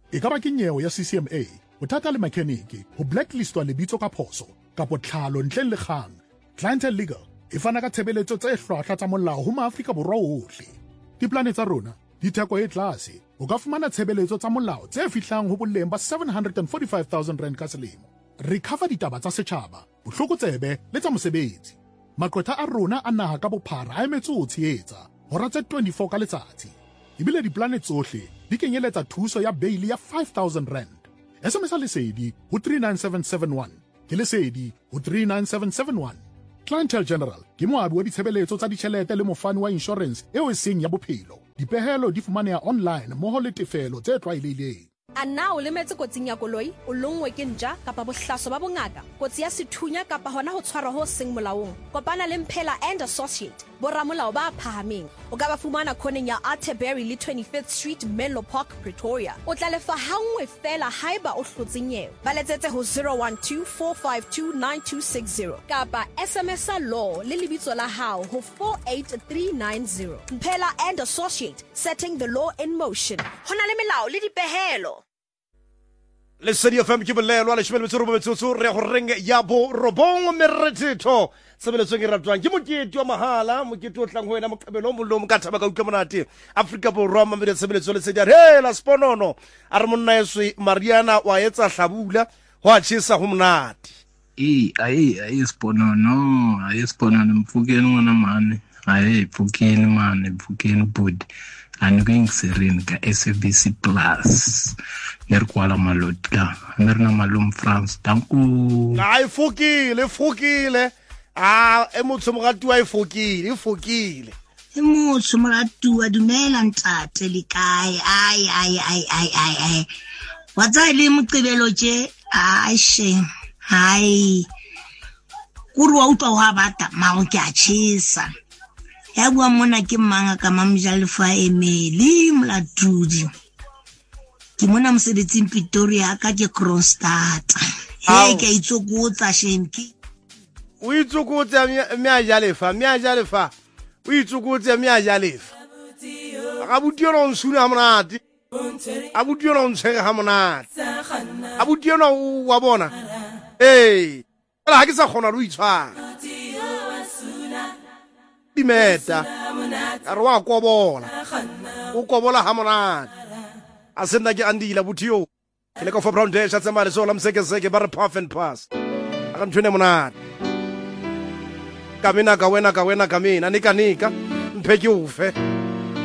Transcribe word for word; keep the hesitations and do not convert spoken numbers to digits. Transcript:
e ka ba ke nyewe ya C C M A, bothata le mekheniki, ho blacklistwa lebitso ka phoso, kapo tlhalo ntleng le kgang. Clientele Legal e fana ka tshebeletso tse hlwahlwa tsa molao ho Maafrika Borwa ohle. Diplane tsa rona di theko e tlase, o ka fumana tshebeletso tsa molao tse fihlang ho boleng ba seven hundred forty-five thousand rand ka selemo. Re cover ditaba tsa setjhaba, bohlokotsebe le tsa mosebetsi. Maqwetha a rona a naha ka bophara a emetse ho tshehetsa hora tse twenty-four ka letsatsi. Ebile diplane tsohle di kenyeletsa thuso ya bail ya five thousand rand. S M S a lesedi ho three nine seven seven one, ke lesedi ho three nine seven seven one. Clientele General ke moabi wa ditshebeletso tsa ditjhelete le mofani wa insurance eo e seng ya bophelo. Dipehelo di fumaneha online mmoho le tefelo tse tlwaelehileng. A na o lemetse kotsing ya koloi, o longwe ke ntja kapa bohlaso ba bongaka, kotsi ya sethunya kapa hona ho tshwarwa ho seng molaong. Kopana le Mphela and Associate, boramolao ba phahameng. O ka ba fumana khoneng ya Atterbury le twenty-fifth Street, Menlo Park, Pretoria. O tla lefa hangwe fela haeba o hlotse nyewe. Ba letsetse ho zero one two four five two nine two six zero kapa S M S a law le lebitso la hao ho four eight three nine zero. Mphela and Associate, setting the law in motion. Hona le melao le dipehelo. Lesedi F M ke bolelwa le shebele metsoro metsotso re go reng ya bo robong merethetho sebeletso ke ratwang ke mokete wa mahala mokete o tlang ho wena mokabelo mo lo mo ka thaba ka utlwa monate Afrika Borwa mamele sebeletso le sedia hela sponono a re monna yeswe Mariana wa etsa hlabula ho a tshisa ho monate eh ai ai sponono ai sponono mfukeni ngwana mane ai mfukeni mane mfukeni bud and going serene ka S A B C Plus ner kwala malotka ner na malum France tanku ai fukile fukile ah e motho mogati wa e fukile e fukile e motho mogati wa dumela ntate le kae ai ai ai ai ai ai wa tsa le moqebelo je ai she ai kurwa upa wa bata ma o ke a tshisa ya bua mona ke manga ka mamjalefa Emily Mlatudi ke mona mosebetsing Pretoria ka ke Kronstadt he ke itsokotsa shemki o itsokotsa meajalefa meajalefa o itsokotsa meajalefa ga butielo o nsuna ha monate a butielo o ntshege ha monate a butielo wa bona eh la ha ke sa khona lo itshwara dimeta a re wa kobola o kobola ha monate a sena ke andila butio ke le ka for brown dash tsa mare so la mseke seke ba re puff and pass a ka mthune monate ka mina ka wena ka wena ka mina nika nika mpheki ufe